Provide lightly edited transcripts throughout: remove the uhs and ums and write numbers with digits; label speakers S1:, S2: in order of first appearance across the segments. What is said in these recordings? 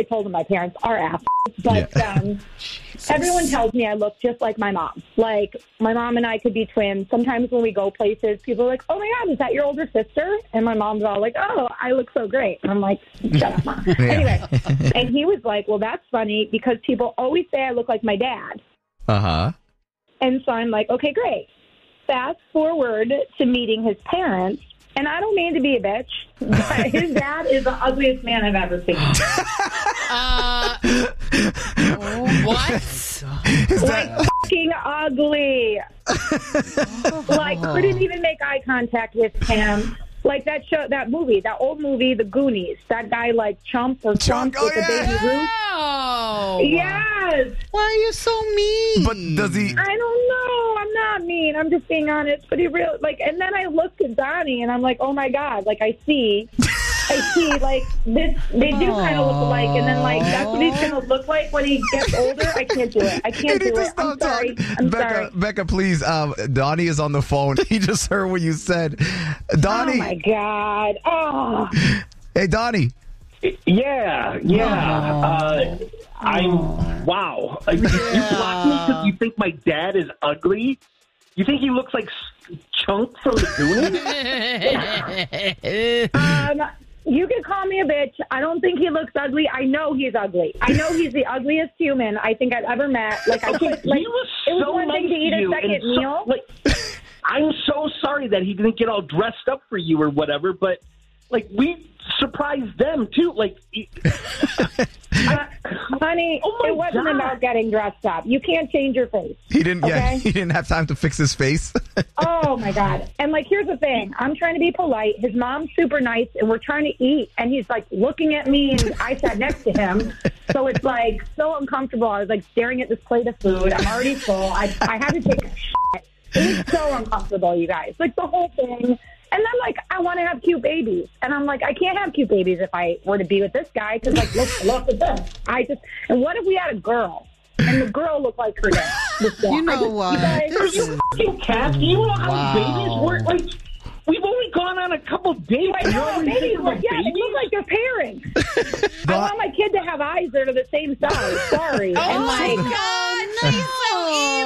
S1: told him my parents are assholes, but everyone tells me I look just like my mom. Like, my mom and I could be twins. Sometimes when we go places, people are like, oh, my God, is that your older sister? And my mom's all like, oh, I look so great. And I'm like, shut up, Mom. Anyway, and he was like, well, that's funny because people always say I look like my dad.
S2: Uh-huh.
S1: And so I'm like, okay, great. Fast forward to meeting his parents. And I don't mean to be a bitch, but his dad is the ugliest man I've ever seen.
S3: What?
S1: Fucking ugly. Like, couldn't even make eye contact with him. Like that show, that old movie, The Goonies. That guy, like, Chump with the baby Ruth.
S3: Oh.
S1: Yes.
S3: Why are you so mean?
S2: But does he...
S1: I don't know. I'm not mean. I'm just being honest. But he really, like, and then I looked at Donnie and I'm like, oh my God. Like, I see, like, this, they do kind of look alike. And then, like, that's what he's going to look like when he gets older. I can't do it. I can't do it. I'm sorry. I'm sorry.
S2: Becca, please. Donnie is on the phone. He just heard what you said. Donnie.
S1: Oh, my God. Oh.
S2: Hey, Donnie.
S4: Yeah. Wow. You blocked me because you think my dad is ugly? You think he looks like Chunk from the Goonies?
S1: You can call me a bitch. I don't think he looks ugly. I know he's ugly. I know he's the ugliest human I think I've ever met. Like, I can't, like,
S4: he was
S1: it was
S4: so
S1: one thing to eat a second meal.
S4: Like, I'm so sorry that he didn't get all dressed up for you or whatever, but, like, we surprised them, too. Like,
S1: honey, it wasn't about getting dressed up. You can't change your face.
S2: He didn't.
S1: Okay?
S2: Yeah, he didn't have time to fix his face.
S1: Oh my God! And like, here's the thing: I'm trying to be polite. His mom's super nice, and we're trying to eat, and he's like looking at me, and I sat next to him, so it's like so uncomfortable. I was like staring at this plate of food. I'm already full. I had to take a shit. It was so uncomfortable, you guys. Like the whole thing. And then, like, I want to have cute babies. And I'm like, I can't have cute babies if I were to be with this guy because, like, look at this. And what if we had a girl? And the girl looked like her dad.
S3: You know what?
S4: Are you fucking cats? Do you know how babies work? Like, we've only gone on a couple dates.
S1: I know, babies look like their parents. I want my kid to have eyes that are the same size. Sorry.
S3: Oh,
S1: and
S3: my God. She's so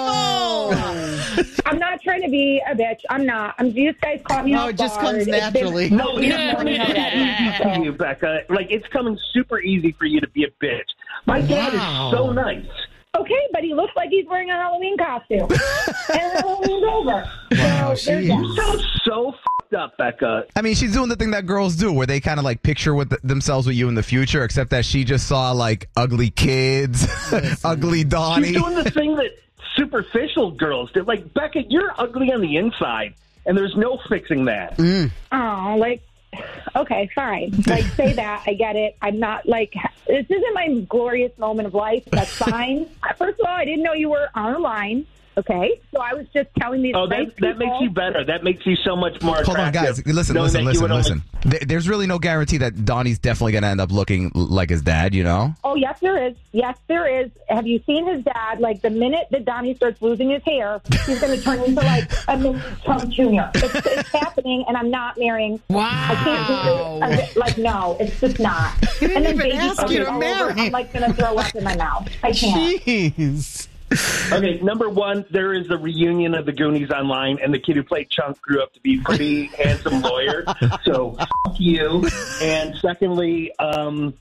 S3: evil.
S1: I'm not trying to be a bitch. I'm not. You guys caught me off
S3: it just
S1: guard.
S3: comes naturally.
S4: No, it's coming easy for you, Becca. Like, it's coming super easy for you to be a bitch. My dad is so nice.
S1: Okay, but he looks like he's wearing a Halloween costume. And Halloween's over.
S2: Wow,
S1: so
S4: You sound so f***ed up, Becca.
S2: I mean, she's doing the thing that girls do, where they kind of like picture themselves with you in the future, except that she just saw like ugly kids, ugly Donnie.
S4: She's doing the thing that superficial girls do. Like, Becca, you're ugly on the inside, and there's no fixing that.
S1: Oh, like, okay, fine. Like, say that. I get it. I'm not, like, this isn't my glorious moment of life. That's fine. First of all, I didn't know you were on the line. Okay, so I was just telling these.
S4: Oh, that makes you better. That makes you so much more attractive.
S2: Hold on, guys. Listen. There's really no guarantee that Donnie's definitely going to end up looking like his dad, you know?
S1: Oh, yes, there is. Yes, there is. Have you seen his dad? Like, the minute that Donnie starts losing his hair, he's going to turn into, like, a mini Trump Jr. It's happening, and I'm not marrying.
S3: Wow.
S1: I can't do it. Like, no, it's just not.
S3: He didn't
S1: and then
S3: even ask you to marry.
S1: I'm, like, going to throw up in my mouth. I can't.
S3: Jeez.
S4: Okay, number one, there is a reunion of the Goonies online, and the kid who played Chunk grew up to be a pretty handsome lawyer. So, f*** you. And secondly,
S1: wow,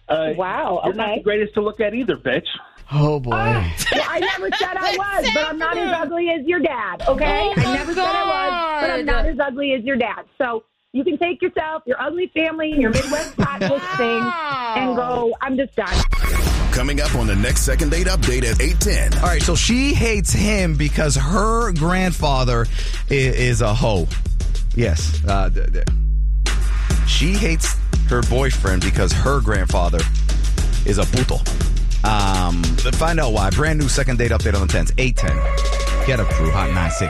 S4: you're not the greatest to look at either, bitch.
S3: Oh, boy.
S1: Well, I never said I was, but I'm not as ugly as your dad, okay? I never said I was, but I'm not as ugly as your dad. So you can take yourself, your ugly family, and your Midwest potluck thing, and go, I'm just done.
S5: Coming up on the next Second Date Update at 8:10.
S2: All right, so she hates him because her grandfather is a hoe. Yes. She hates her boyfriend because her grandfather is a puto. Find out why. Brand new Second Date Update on the 10th. 8:10. Get up, crew. Hot 96.